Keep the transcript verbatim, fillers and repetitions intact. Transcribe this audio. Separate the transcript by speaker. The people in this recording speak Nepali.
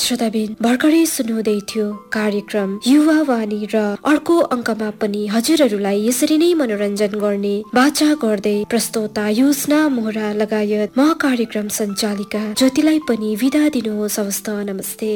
Speaker 1: श्रोताबिन भर्खरै सुन्नुहुँदै थियो कार्यक्रम युवा वाणी र अर्को अङ्कमा पनि हजुरहरूलाई यसरी नै मनोरञ्जन गर्ने बाचा गर्दै प्रस्तोता योजना मोहरा लगायत म कार्यक्रम सञ्चालिका ज्योतिलाई पनि विदा दिनुहोस्। हवस् त, नमस्ते।